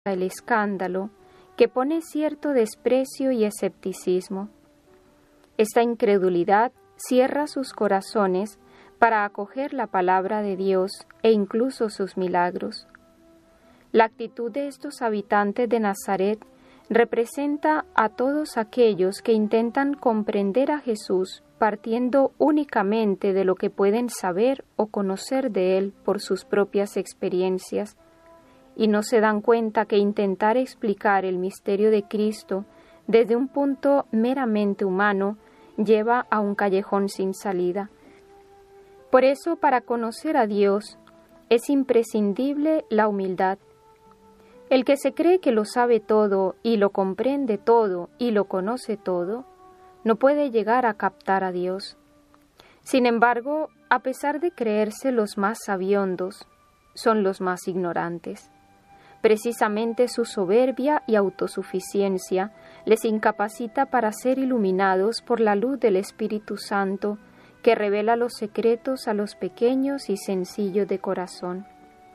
el escándalo, que pone cierto desprecio y escepticismo. Esta incredulidad cierra sus corazones para acoger la palabra de Dios e incluso sus milagros. La actitud de estos habitantes de Nazaret representa a todos aquellos que intentan comprender a Jesús partiendo únicamente de lo que pueden saber o conocer de Él por sus propias experiencias, y no se dan cuenta que intentar explicar el misterio de Cristo desde un punto meramente humano lleva a un callejón sin salida. Por eso, para conocer a Dios, es imprescindible la humildad. El que se cree que lo sabe todo y lo comprende todo y lo conoce todo, no puede llegar a captar a Dios. Sin embargo, a pesar de creerse los más sabiondos, son los más ignorantes. Precisamente su soberbia y autosuficiencia les incapacita para ser iluminados por la luz del Espíritu Santo, que revela los secretos a los pequeños y sencillos de corazón.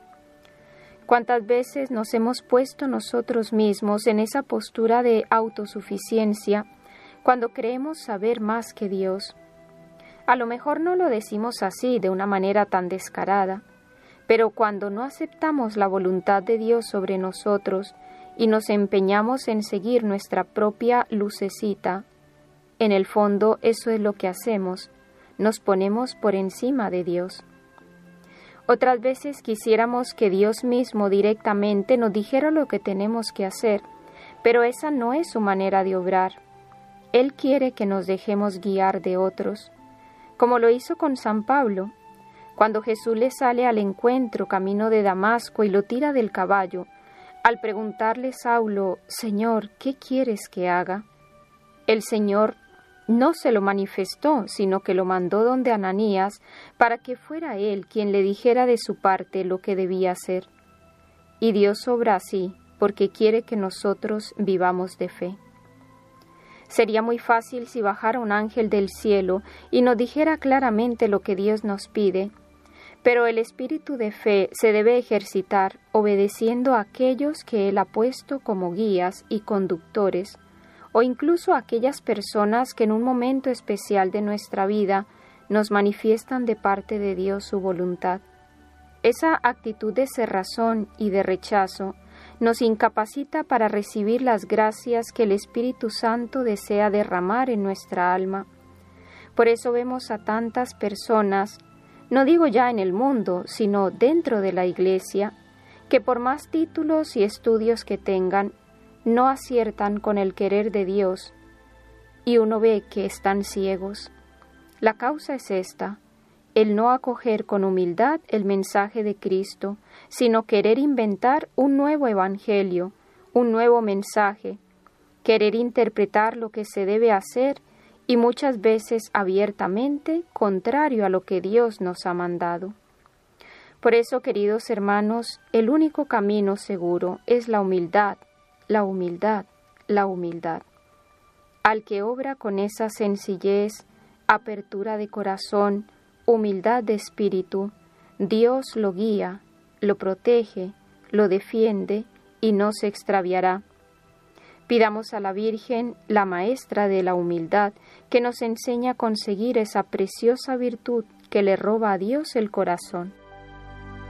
¿Cuántas veces nos hemos puesto nosotros mismos en esa postura de autosuficiencia cuando creemos saber más que Dios? A lo mejor no lo decimos así de una manera tan descarada, pero cuando no aceptamos la voluntad de Dios sobre nosotros y nos empeñamos en seguir nuestra propia lucecita, en el fondo eso es lo que hacemos, nos ponemos por encima de Dios. Otras veces quisiéramos que Dios mismo directamente nos dijera lo que tenemos que hacer, pero esa no es su manera de obrar. Él quiere que nos dejemos guiar de otros, como lo hizo con San Pablo. Cuando Jesús le sale al encuentro camino de Damasco y lo tira del caballo, al preguntarle Saulo, «Señor, ¿qué quieres que haga?», el Señor no se lo manifestó, sino que lo mandó donde Ananías para que fuera él quien le dijera de su parte lo que debía hacer. Y Dios obra así, porque quiere que nosotros vivamos de fe. Sería muy fácil si bajara un ángel del cielo y nos dijera claramente lo que Dios nos pide, pero el espíritu de fe se debe ejercitar obedeciendo a aquellos que Él ha puesto como guías y conductores, o incluso a aquellas personas que en un momento especial de nuestra vida nos manifiestan de parte de Dios su voluntad. Esa actitud de cerrazón y de rechazo nos incapacita para recibir las gracias que el Espíritu Santo desea derramar en nuestra alma. Por eso vemos a tantas personas, no digo ya en el mundo, sino dentro de la Iglesia, que por más títulos y estudios que tengan, no aciertan con el querer de Dios, y uno ve que están ciegos. La causa es esta: el no acoger con humildad el mensaje de Cristo, sino querer inventar un nuevo evangelio, un nuevo mensaje, querer interpretar lo que se debe hacer y muchas veces abiertamente contrario a lo que Dios nos ha mandado. Por eso, queridos hermanos, el único camino seguro es la humildad, la humildad, la humildad. Al que obra con esa sencillez, apertura de corazón, humildad de espíritu, Dios lo guía, lo protege, lo defiende y no se extraviará. Pidamos a la Virgen, la maestra de la humildad, que nos enseñe a conseguir esa preciosa virtud que le roba a Dios el corazón.